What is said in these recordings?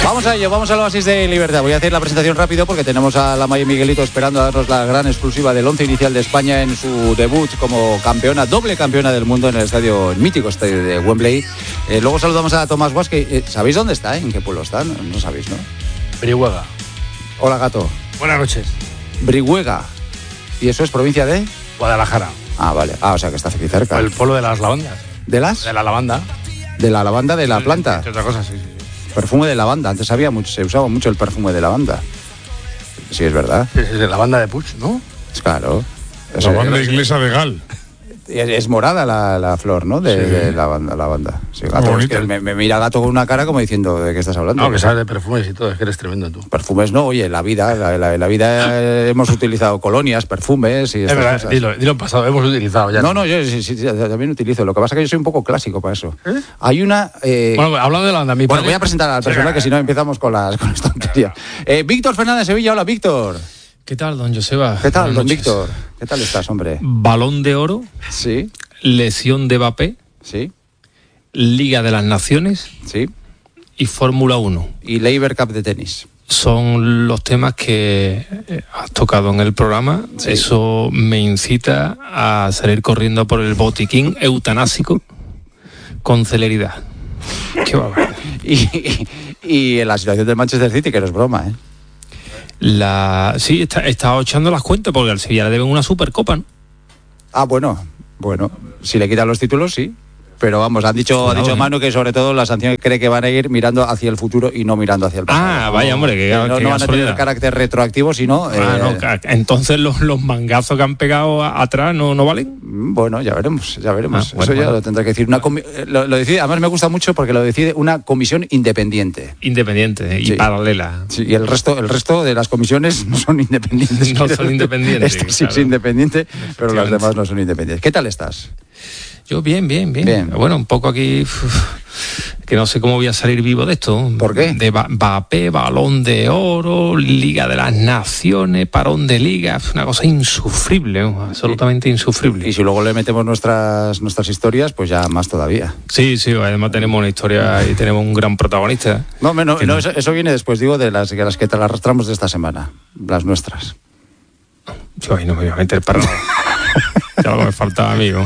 Vamos a ello, vamos al Oasis de Libertad. Voy a hacer la presentación rápido porque tenemos a la Maya Miguelito esperando a darnos la gran exclusiva del 11 inicial de España en su debut como campeona, doble campeona del mundo en el mítico estadio de Wembley. Luego saludamos a Tomás Guas, que ¿sabéis dónde está? ¿En qué pueblo está? No sabéis, ¿no? Brihuega. Hola, gato. Buenas noches. Brihuega. ¿Y eso es provincia de? Guadalajara. Ah, vale. Ah, o sea que está aquí cerca. El pueblo de las lavandas. ¿De las? De la lavanda. De la lavanda de la planta. Entre otras cosas, sí. Perfume de lavanda. Antes se usaba mucho el perfume de lavanda. Sí, es verdad. Es de lavanda de Puig, ¿no? Claro. Lavanda inglesa de Gal. Es morada la flor, ¿no? De lavanda. Sí, gato, es que me mira gato con una cara como diciendo, ¿de qué estás hablando? No, que sabes de perfumes y todo, es que eres tremendo tú. Perfumes no, oye, la vida hemos utilizado colonias, perfumes y estas cosas. Dilo en pasado, hemos utilizado ya. No, yo sí, también utilizo. Lo que pasa es que yo soy un poco clásico para eso. Hay una... Bueno, hablando de lavanda, Bueno, voy a presentar a la persona que si no empezamos con las tonterías. Víctor Fernández Sevilla, hola Víctor. ¿Qué tal, don Joseba? ¿Qué tal, don Víctor? ¿Qué tal estás, hombre? Balón de Oro. Sí. Lesión de Mbappé. Sí. Liga de las Naciones. Sí. Y Fórmula 1. Y Labour Cup de tenis. Son los temas que has tocado en el programa. Sí. Eso me incita a salir corriendo por el botiquín eutanásico con celeridad. Qué barbaridad. Y en la situación del Manchester City, que no es broma, ¿eh? Sí, está echando las cuentas porque al Sevilla le deben una Supercopa, ¿no? Ah, bueno, si le quitan los títulos, sí. Pero vamos, ha dicho Manu que sobre todo la sanción cree que van a ir mirando hacia el futuro y no mirando hacia el pasado. Ah, vaya, hombre, que no van a tener carácter retroactivo, sino... no, entonces los mangazos que han pegado atrás no valen. Bueno, ya veremos. Eso ya lo tendrá que decir. Lo decide, además me gusta mucho porque lo decide una comisión independiente. Independiente y paralela. Sí, y el resto de las comisiones no son independientes. No son independientes. Esta sí es independiente, pero las demás no son independientes. ¿Qué tal estás? Yo bien. Bueno, un poco aquí que no sé cómo voy a salir vivo de esto. ¿Por qué? De Mbappé, Balón de Oro, Liga de las Naciones, parón de Liga, una cosa insufrible, absolutamente insufrible. Y si luego le metemos nuestras historias, pues ya más todavía. Sí, además tenemos una historia y tenemos un gran protagonista. No, eso viene después, digo, de las que te las arrastramos de esta semana, las nuestras. Yo ahí no me voy a meter para nada. Ya lo que me faltaba, amigo.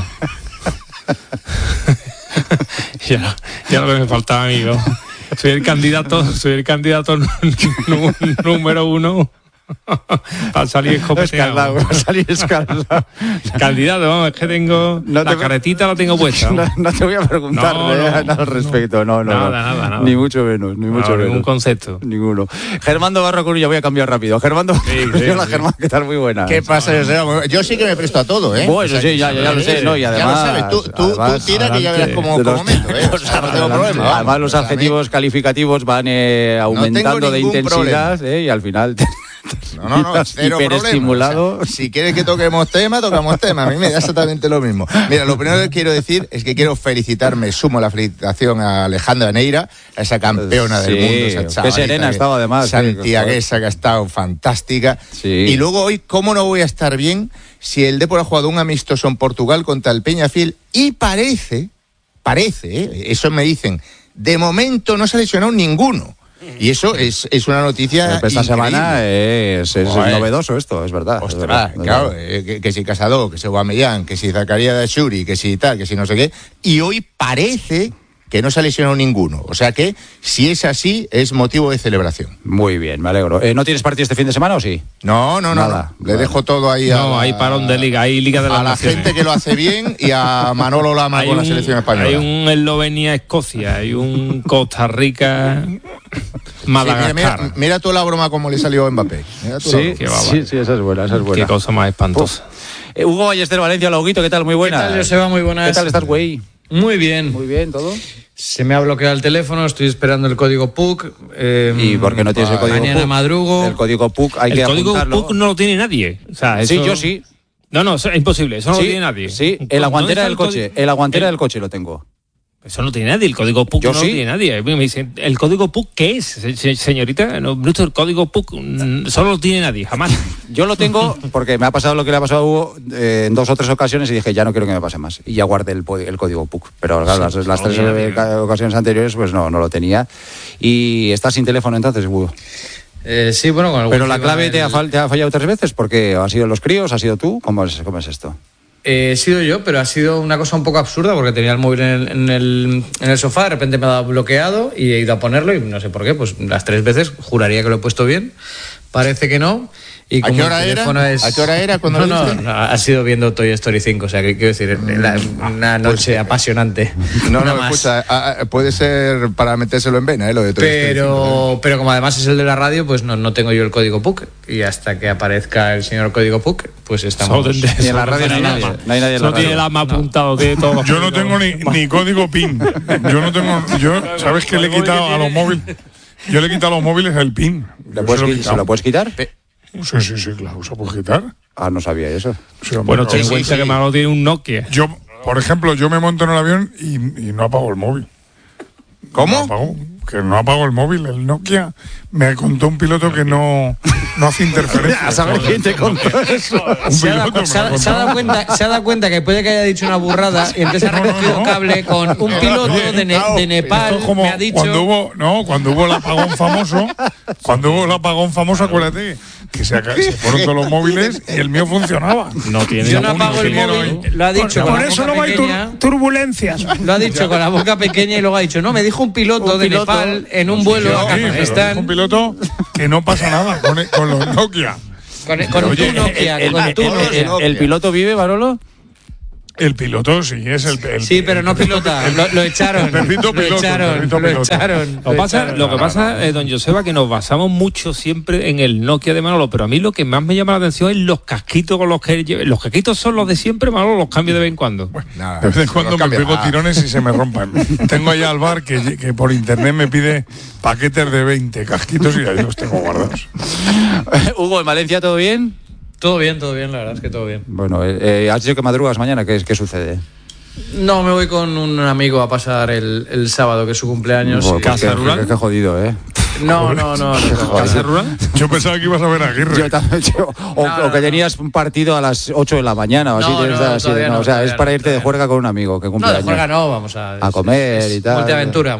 ya lo que me faltaba, amigo. Soy el candidato número 1 para salir escopeteado. Candidato, vamos, es que tengo la caretita la tengo puesta. No te voy a preguntar nada al respecto. No. Nada. Ni mucho menos. Ningún concepto. Ninguno. Germando Barro Coruña, voy a cambiar rápido. Germando, hola Germán, ¿qué tal? Muy buena. ¿Qué pasa? Yo sí que me presto a todo, ¿eh? Bueno, sí, ya lo sé, ¿no? Y además... Ya lo sabes, tú tira que ya verás cómo meto, ¿eh? O sea, no tengo problema. Además, los adjetivos calificativos van aumentando de intensidad, y al final... No, cero hiperestimulado. O sea, si quieres que tocamos tema. A mí me da exactamente lo mismo. Mira, lo primero que quiero decir es que quiero felicitarme, sumo la felicitación a Alejandra Neira, a esa campeona del mundo, esa chavalita. Qué serena ha estado además. Santiaguesa, que ha estado fantástica. Sí. Y luego hoy, ¿cómo no voy a estar bien si el Depor ha jugado un amistoso en Portugal contra el Peñafiel y parece, eso me dicen, de momento no se ha lesionado ninguno. Y eso es una noticia esta semana es novedoso esto, es verdad. Ostras, claro, que si Casado, que si Aubameyang, que si Zakaria Dashuri, que si tal, que si no sé qué. Y hoy parece que no se ha lesionado ninguno. O sea que, si es así, es motivo de celebración. Muy bien, me alegro. ¿No tienes partido este fin de semana o sí? No. Le dejo todo ahí hay parón de Liga, hay Liga de las Naciones. A la gente que lo hace bien y a Manolo Lama con la selección española. Hay un Eslovenia-Escocia, hay un Costa Rica... Madagascar. Sí, mira tú la broma como le salió a Mbappé. Sí, esa es buena. Qué cosa más espantosa. Hugo Ballester Valencia, Loguito, ¿qué tal? Muy buena. ¿Qué tal, Joseba? Muy buenas. ¿Qué tal estás, güey? Muy bien, ¿todo? Se me ha bloqueado el teléfono, estoy esperando el código PUC. ¿Y por qué no tienes el código mañana PUC? Madrugo. El código PUC hay que apuntarlo. El código PUC no lo tiene nadie. O sea, eso... Sí, yo sí. No, es imposible, eso no lo tiene nadie. Sí, en la guantera del coche. En la guantera del coche lo tengo. Eso no tiene nadie, el código PUC no lo tiene nadie. Me dicen, ¿el código PUC qué es, señorita? No, el código PUC solo lo tiene nadie, jamás. Yo lo tengo porque me ha pasado lo que le ha pasado a Hugo en 2 o 3 ocasiones y dije, ya no quiero que me pase más. Y ya guardé el código PUC. Pero claro, las 3 ocasiones anteriores pues no lo tenía. Y estás sin teléfono entonces, Hugo. Sí, bueno, con pero la clave te ha fallado 3 veces porque han sido los críos, ha sido tú. ¿Cómo es esto? He sido yo, pero ha sido una cosa un poco absurda porque tenía el móvil en el sofá, de repente me ha dado bloqueado y he ido a ponerlo y no sé por qué, pues las 3 veces juraría que lo he puesto bien, parece que no. Y ¿A qué hora era? ¿A qué hora era cuando no, ha sido viendo Toy Story 5, o sea, que quiero decir, una noche apasionante. No, escucha, puede ser para metérselo en vena, lo de Toy Story 5. Pero como además es el de la radio, pues no tengo yo el código PUC y hasta que aparezca el señor código PUC, pues estamos... Y en la radio no hay nadie. No hay nadie en la radio. No tiene el ama apuntado, tiene todo. Yo no tengo ni código PIN. ¿Sabes qué le he quitado a los móviles? Yo le he quitado a los móviles el PIN. ¿Se lo puedes quitar? Sí, claro, ¿se puede quitar? Ah, no sabía eso. Sí, bueno, ten en cuenta que Manolo tiene un Nokia. Yo, por ejemplo, me monto en el avión y no apago el móvil. ¿Cómo? Que no apago el móvil, el Nokia. Me contó un piloto que no hace interferencia. A saber quién te contó eso. Se ha dado cuenta que puede que haya dicho una burrada y entonces ha recogido un cable con un piloto de Nepal. Esto es como me ha dicho... cuando hubo el apagón famoso, acuérdate que se fueron todos los móviles y el mío funcionaba. Yo no apago el móvil, lo ha dicho con la boca pequeña. Turbulencias. Lo ha dicho con la boca pequeña y luego ha dicho, no, me dijo un piloto de Nepal en un vuelo a Kazajistán. Un piloto que no pasa nada con los Nokia. Con tu Nokia. ¿El piloto vive, Barolo? El piloto sí, es el sí, pero no pilota, lo echaron. El perrito piloto. Lo echaron. Lo que pasa, don Joseba, que nos basamos mucho siempre en el Nokia de Manolo, pero a mí lo que más me llama la atención es los casquitos con los que lleve. Los casquitos son los de siempre, Manolo, los cambio de vez en cuando. Bueno, de vez en cuando me pego tirones y se me rompan. Tengo allá al bar que por internet me pide paquetes de 20 casquitos y ahí los tengo guardados. Hugo, ¿en Valencia todo bien? Todo bien, la verdad es que todo bien. Bueno, ¿has dicho que madrugas mañana? ¿Qué sucede? No, me voy con un amigo a pasar el sábado, que es su cumpleaños. ¿Casa rural? Qué jodido, ¿eh? No. ¿Casa rural? Yo pensaba que ibas a ver a Aguirre. O que tenías un partido a las 8 de la mañana o así. O sea, es para irte de juerga con un amigo que cumple años. No, de juerga no, vamos a comer y tal. Multiaventura.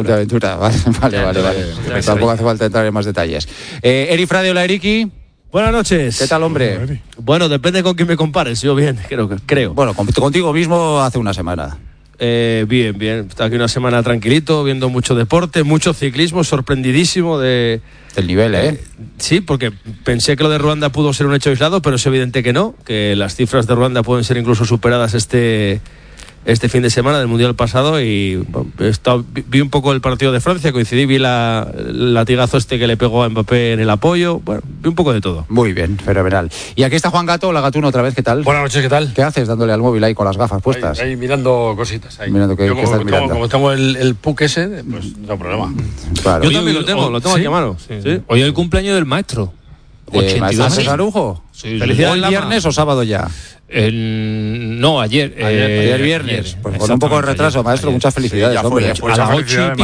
Vale. Tampoco hace falta entrar en más detalles. Eri Fradiola, Eriki. Buenas noches. ¿Qué tal, hombre? Bueno, depende con quién me compares. Yo bien, creo. Bueno, contigo mismo hace una semana. Bien. Está aquí una semana tranquilito, viendo mucho deporte, mucho ciclismo, sorprendidísimo del nivel, ¿eh? Sí, porque pensé que lo de Ruanda pudo ser un hecho aislado, pero es evidente que no, que las cifras de Ruanda pueden ser incluso superadas este fin de semana del Mundial pasado y bueno, vi un poco el partido de Francia, vi el latigazo que le pegó a Mbappé en el apoyo, bueno, vi un poco de todo. Muy bien, fenomenal. Y aquí está Juan Gato, la Gatuno otra vez, ¿qué tal? Buenas noches, ¿qué tal? ¿Qué haces dándole al móvil ahí con las gafas puestas? Ahí mirando cositas. Ahí. Mirando ¿qué estás mirando? Como tengo el PUC ese, pues no hay problema. Claro. Yo también lo tengo aquí a mano. Sí. Hoy es el cumpleaños del maestro. 82 años. ¿Arujo? Sí. ¿Hoy viernes o sábado ya? No, ayer. Ayer viernes. Pues con un poco de retraso, maestro. Muchas felicidades, hombre. A las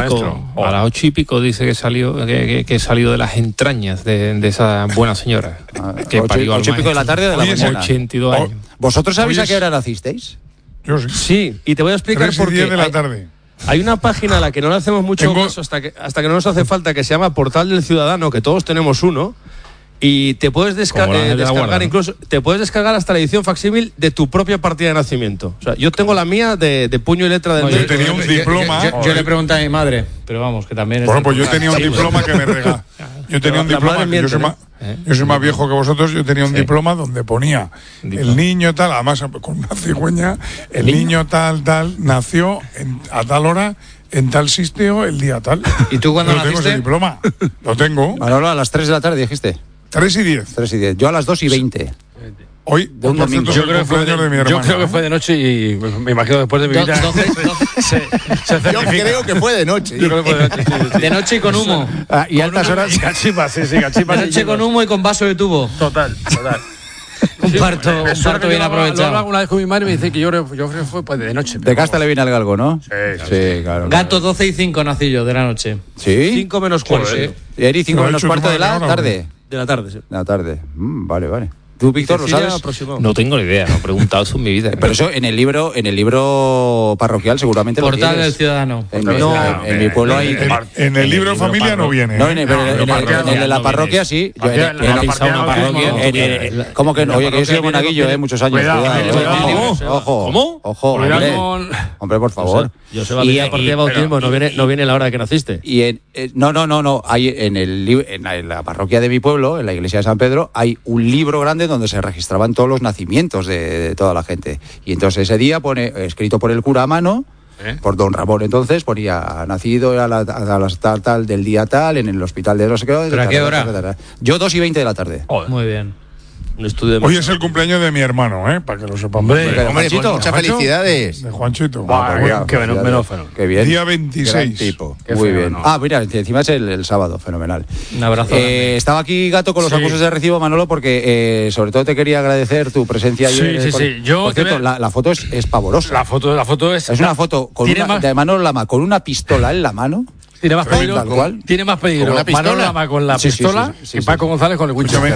8 y pico dice que salió de las entrañas de esa buena señora. Que parió al 8 y pico de la tarde de la mañana. 82 años. ¿Vosotros sabéis a qué hora nacisteis? Yo sí. Sí, y te voy a explicar por qué. 3:10 de la tarde. Hay una página a la que no le hacemos mucho caso hasta que no nos hace falta, que se llama Portal del Ciudadano, que todos tenemos uno. Y te puedes descargar incluso, te puedes descargar hasta la edición facsímil de tu propia partida de nacimiento. O sea, yo tengo la mía de puño y letra del Yo tenía un diploma. Yo le pregunté a mi madre, pero vamos, que también. Bueno, pues yo tenía un diploma que me regaló. Yo tenía un diploma, yo soy más viejo que vosotros, yo tenía un diploma donde ponía el niño tal, además con una cigüeña, el niño tal, nació a tal hora, en tal sitio, el día tal. ¿Y tú cuándo naciste? Tengo ese diploma, lo tengo. Manolo, a las 3 de la tarde dijiste. 3:10. Yo a las 2:20. Hoy, de un domingo. Yo creo que fue de noche y me imagino después de mi vida. Yo creo que fue de noche. De noche y con humo. Y altas horas. Cachipas, sí, cachipas. De noche con humo y con vaso de tubo. Total. Un parto bien aprovechado. Lo hago una vez con mi madre y me dice que yo creo que fue pues, de noche. De casta le viene al galgo, ¿no? Sí, claro. Gato 12:05 nací yo de la noche. ¿Sí? 5 menos cuarto. Eri, 5 menos cuarto de la tarde. De la tarde, sí. De la tarde. Vale. ¿Tú, Víctor, lo sabes? No tengo ni idea, no he preguntado eso en mi vida. Pero eso en el libro parroquial seguramente Portal lo tienes. del Ciudadano. En mi pueblo hay... En el libro familia no viene. No, en el de la parroquia sí. ¿Cómo que no? Oye, que yo soy monaguillo, muchos años. ¿Cómo? Ojo, hombre, por favor. Yo sé la parte de bautismo, no viene la hora de que naciste. Y no. Hay en la parroquia de mi pueblo, en la iglesia de San Pedro, hay un libro grande donde se registraban todos los nacimientos de toda la gente. Y entonces ese día pone, escrito por el cura a mano, por don Ramón, entonces ponía nacido a las tal del día tal, en el hospital de no sé qué. ¿Pero a qué hora? Yo 2:20 de la tarde. Muy bien. Hoy es el cumpleaños de mi hermano, para que lo sepamos. Hombre, pues muchas felicidades. De Juanchito. Qué fenómeno. Qué bien. Día 26. Tipo. Muy bien. Mira, encima es el sábado, fenomenal. Un abrazo. Estaba aquí, Gato, con los acusos de recibo, Manolo, porque sobre todo te quería agradecer tu presencia ayer. Sí. Por cierto, la foto es pavorosa. La foto es una foto de Manolo Lama con una pistola en la mano. Tiene más peligro, tal cual. Tiene más peligro Manolo Lama con la pistola que Paco González con el Winchester.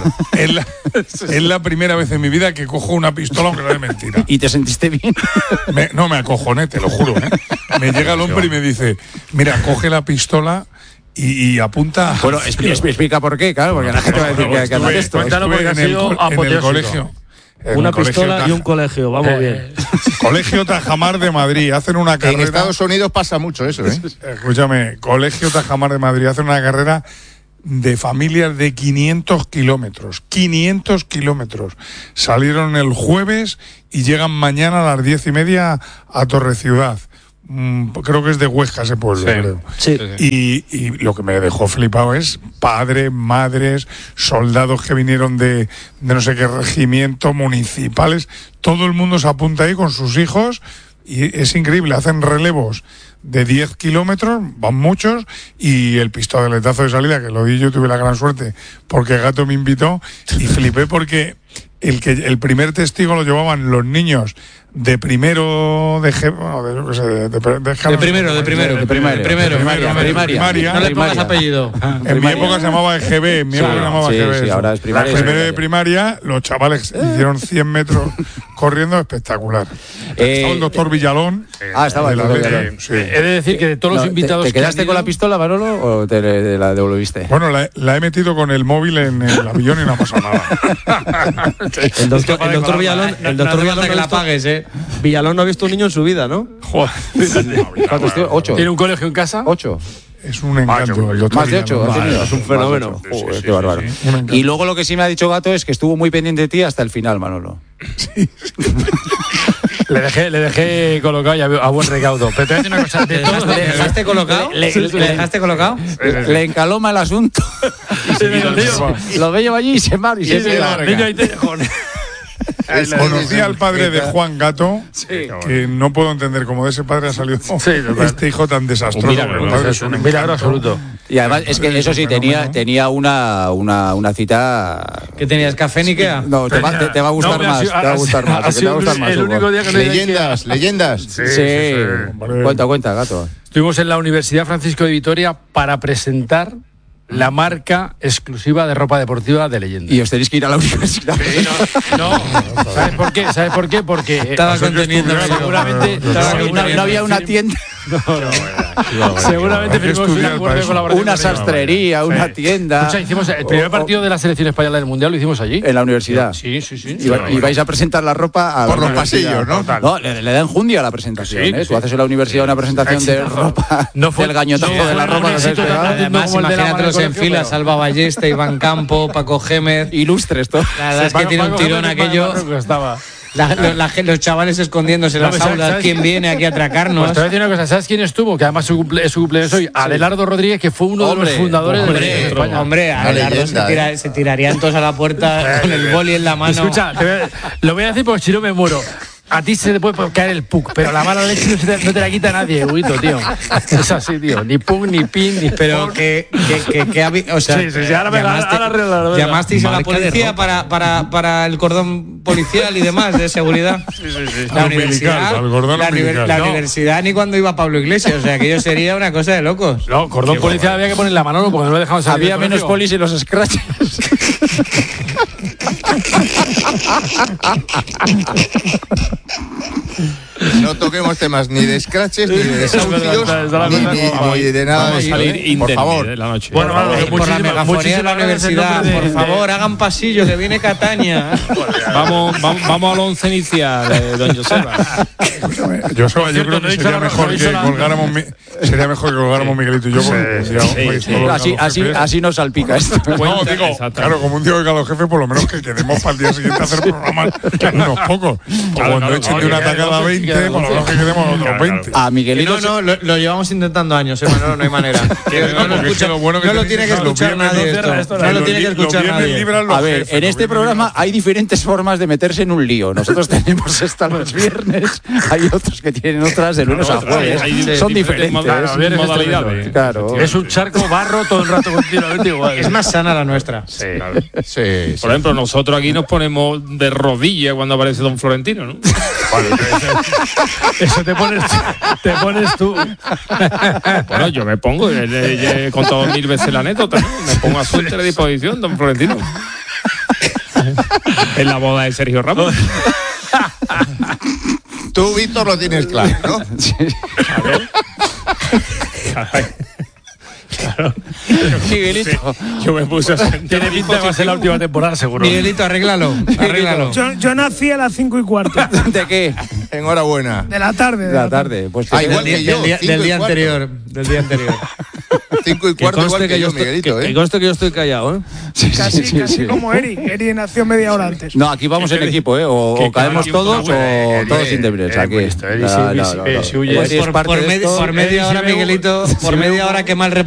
Es la primera vez en mi vida que cojo una pistola, aunque no es mentira. ¿Y te sentiste bien? No, me acojoné, te lo juro. Me llega el hombre y me dice, mira, coge la pistola y apunta... Bueno, explica por qué, claro, porque la gente va a decir que anda esto. Cuéntalo porque ha sido en el colegio. Una pistola y un colegio, vamos bien. Colegio Tajamar de Madrid, hacen una carrera... En Estados Unidos pasa mucho eso, Escúchame, Colegio Tajamar de Madrid, hacen una carrera de familias de 500 kilómetros. 500 kilómetros. Salieron el jueves y llegan mañana a las 10:30 a Torreciudad. Creo que es de Huesca ese pueblo, creo. Sí. Y lo que me dejó flipado es padres, madres, soldados que vinieron de no sé qué regimiento, municipales, todo el mundo se apunta ahí con sus hijos y es increíble, hacen relevos de 10 kilómetros, van muchos, y el pistoletazo de salida, que lo di yo, tuve la gran suerte, porque Gato me invitó, y flipé porque el primer testigo lo llevaban los niños de primero de primaria. No le pongas apellido. En mi época se llamaba EGB, en mi época se llamaba EGB. Sí, ahora es primaria. Primero de primaria, los chavales hicieron 100 metros corriendo, espectacular. Estaba el doctor Villalón. Estaba el doctor Villalón. Sí. He de decir que de todos los invitados... ¿Te quedaste con la pistola, Manolo, o te la devolviste? Bueno, la he metido con el móvil en el avión y no ha pasado nada. El doctor Villalón... El doctor Villalón que la pagues, Villalón no ha visto un niño en su vida, ¿no? Joder. ¿Cuántos tíos? 8. ¿Tiene un colegio en casa? 8. Es un encanto. El doctor Más de 8. Es un fenómeno. Joder, qué bárbaro. Y luego lo que sí me ha dicho Gato es que estuvo muy pendiente de ti hasta el final, Manolo. Sí. Le dejé colocado y a buen recaudo. Pero te voy a decir una cosa. ¿Le dejaste colocado? ¿Le dejaste colocado? Le encaloma el asunto. Lo ve yo allí y se marcha. Conocí al padre de Juan Gato, que no puedo entender cómo de ese padre ha salido este hijo tan desastroso. Un milagro absoluto. Y además es que eso sí, tenía una cita... ¿Qué tenías, café ni qué? No, te va a gustar más. Te va a gustar más. El único día que Leyendas. Sí. Cuenta, Gato. Estuvimos en la Universidad Francisco de Vitoria para presentar la marca exclusiva de ropa deportiva de Leyenda. Y os tenéis que ir a la universidad. Sí, no. ¿Sabes por qué? Porque estaba conteniendo seguramente no había una tienda. Seguramente firmamos un acuerdo de colaboración. Una sastrería, una tienda. Escucha, hicimos el primer partido de la selección española del mundial, lo hicimos allí. En la universidad. Sí. Y vais a presentar la ropa por los pasillos, ¿no? No, le da enjundia a la presentación. Sí. Tú haces en la universidad una presentación de ropa. No fue el gañotazo de la ropa. Además, imagínate en filas, Alba Ballesta, Iván Campo, Paco Gémez. Ilustres, todo. La verdad es que tiene un tirón aquello. Los chavales escondiéndose en las aulas. ¿Quién viene aquí a atracarnos? Pues te voy a decir una cosa. ¿Sabes quién estuvo? Que además es su cumpleaños hoy. Adelardo Rodríguez, que fue uno de los fundadores de España. Hombre, Adelardo se tirarían todos a la puerta con el boli en la mano. Escucha, lo voy a decir porque si no me muero. A ti se te puede caer el puck, pero la mala leche no te la quita nadie, Huguito, tío. Es así, tío. Ni puck, ni pin, ni... Pero o sea, llamasteis a la policía para el cordón policial y demás de seguridad. La universidad ni cuando iba Pablo Iglesias, o sea, aquello sería una cosa de locos. No, cordón policial había que ponerle a Manolo porque no lo dejamos salir. Había menos polis y los scratches. No toquemos temas ni de scratches, ni de desahucios, ni de nada. Vamos a salir por favor. de la noche. Bueno, por la megafonía de la universidad, por favor, hagan pasillo, que viene Cataña. Vamos al once inicial, don Joseba. Joseba, yo creo que sería mejor que colgáramos Miguelito y yo. Así nos salpica esto. No, digo, claro, como un tío que a los jefes, por lo menos que quedemos para el día siguiente a hacer programas unos pocos. O cuando echen de una atacada a 20, por lo menos que quedemos otros 20. A Miguelito. No, lo llevamos intentando años, no hay manera. No lo tiene que escuchar nadie. No lo tiene que escuchar nadie. A ver, en este programa hay diferentes formas de meterse en un lío. Nosotros tenemos esta los viernes, hay otros que tienen otras de lunes a jueves. Son diferentes modalidades. Claro. Es un charco barro todo el rato continuamente igual. Es más sana la nuestra. Sí. Por ejemplo, nosotros aquí nos ponemos de rodillas cuando aparece don Florentino, ¿no? Eso te pones tú. Bueno, yo me pongo, he contado 1000 veces la anécdota, ¿no? Me pongo a su entera disposición, don Florentino. En la boda de Sergio Ramos. Tú, Víctor, lo tienes claro, ¿no? Sí. Claro. Miguelito. Yo me puse a sentir. Tiene pinta de que va a ser la última temporada, seguro. Miguelito, arréglalo. Yo nací a las 5:15. ¿De qué? Enhorabuena. De la tarde. De la tarde. Pues igual que yo. Del día anterior. 5:15 igual que yo, Miguelito, Que conste que yo estoy callado, ¿eh? Casi como Eri. Eri nació media hora antes. No, aquí vamos en equipo, ¿eh? O caemos todos o todos indemnes. Aquí. Por media hora, Miguelito, por media hora que mal